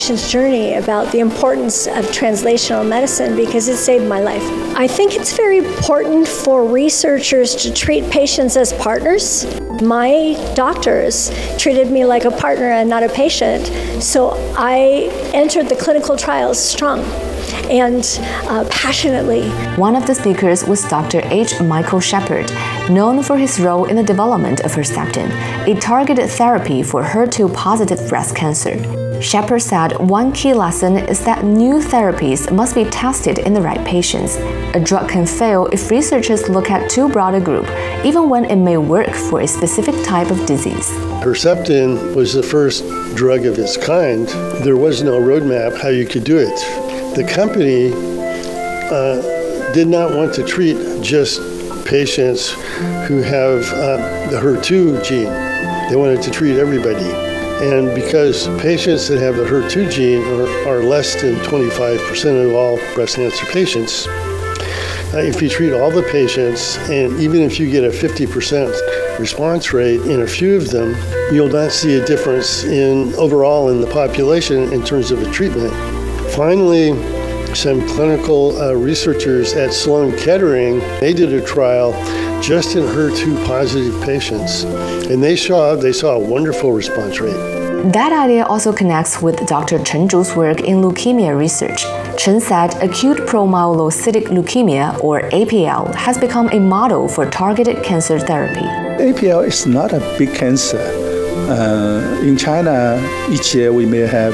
Journey about the importance of translational medicine because it saved my life. I think it's very important for researchers to treat patients as partners. My doctors treated me like a partner and not a patient, so I entered the clinical trials strong and passionately. One of the speakers was Dr. H. Michael Shepard, known for his role in the development of Herceptin, a targeted therapy for HER2-positive breast cancer. Shepard said one key lesson is that new therapies must be tested in the right patients. A drug can fail if researchers look at too broad a group, even when it may work for a specific type of disease. Herceptin was the first drug of its kind. There was no roadmap how you could do it. The company did not want to treat just patients who have the HER2 gene. They wanted to treat everybody. And because patients that have the HER2 gene are less than 25% of all breast cancer patients, if you treat all the patients, and even if you get a 50% response rate in a few of them, you'll not see a difference overall in the population in terms of a treatment. Finally, some clinical researchers at Sloan Kettering, they did a trial just in HER2-positive patients, and they saw a wonderful response rate. That idea also connects with Dr. Chen Zhu's work in leukemia research. Chen said acute promyelocytic leukemia, or APL, has become a model for targeted cancer therapy. APL is not a big cancer. In China, each year we may have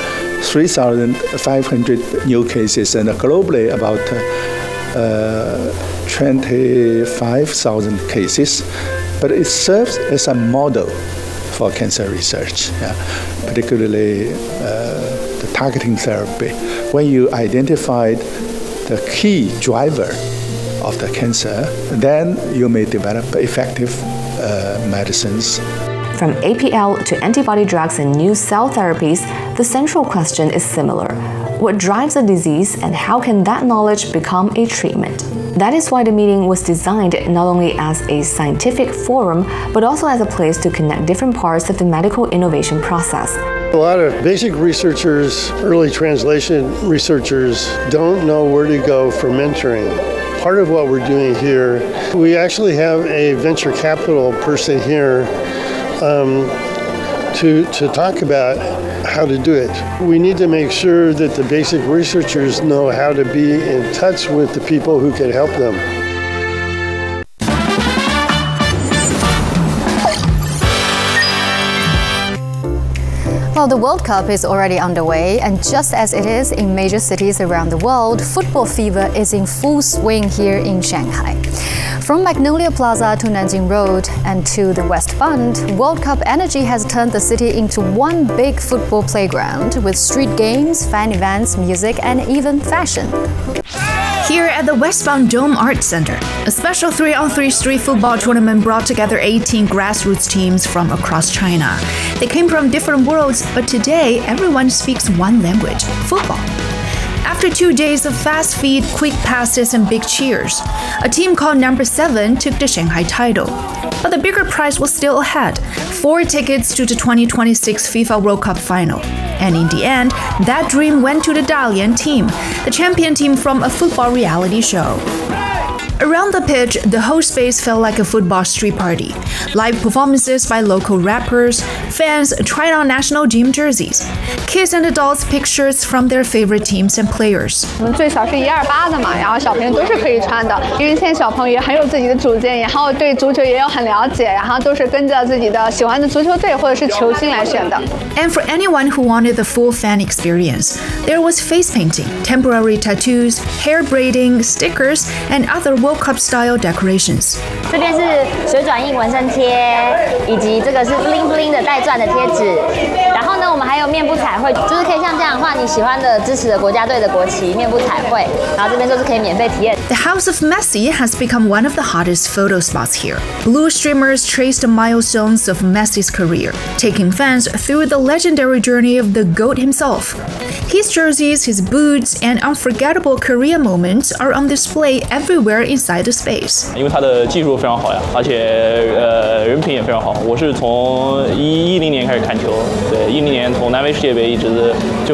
3,500 new cases, and globally about 25,000 cases. But it serves as a model for cancer research, particularly the targeting therapy. When you identified the key driver of the cancer, then you may develop effective medicines. From APL to antibody drugs and new cell therapies, the central question is similar. What drives a disease, and how can that knowledge become a treatment? That is why the meeting was designed not only as a scientific forum, but also as a place to connect different parts of the medical innovation process. A lot of basic researchers, early translation researchers, don't know where to go for mentoring. Part of what we're doing here, we actually have a venture capital person here to talk about how to do it. We need to make sure that the basic researchers know how to be in touch with the people who can help them. Well, the World Cup is already underway, and just as it is in major cities around the world, football fever is in full swing here in Shanghai. From Magnolia Plaza to Nanjing Road and to the West Fund, World Cup energy has turned the city into one big football playground with street games, fan events, music, and even fashion. Here at the Westbound Dome Arts Center, a special 3-on-3 street football tournament brought together 18 grassroots teams from across China. They came from different worlds, but today everyone speaks one language: football. After 2 days of fast feet, quick passes, and big cheers, a team called Number 7 took the Shanghai title. But the bigger prize was still ahead: 4 tickets to the 2026 FIFA World Cup final. And in the end, that dream went to the Dalian team, the champion team from a football reality show. Around the pitch, the whole space felt like a football street party. Live performances by local rappers, fans tried on national team jerseys. Kids and adults picked shirts from their favorite teams and players. 我们最少是128的嘛，然后小朋友都是可以穿的，因为现在小朋友也很有自己的主见，然后对足球也有很了解，然后都是跟着自己的喜欢的足球队或者是球星来选的。 And for anyone who wanted the full fan experience, there was face painting, temporary tattoos, hair braiding, stickers, and other World Cup-style decorations. 这边是水转印纹身贴，以及这个是 bling bling 的带钻的贴纸。然后呢，我们还有面部彩绘，就是可以像这样画你喜欢的支持的国家队的国旗，面部彩绘。然后这边都是可以免费体验。 The House of Messi has become one of the hottest photo spots here. Blue streamers trace the milestones of Messi's career, taking fans through the legendary journey of the GOAT himself. His jerseys, his boots, and unforgettable career moments are on display everywhere inside the space. 因为他的技术非常好呀，而且人品也非常好。我是从10年开始看球，对，10年从南非世界杯一直就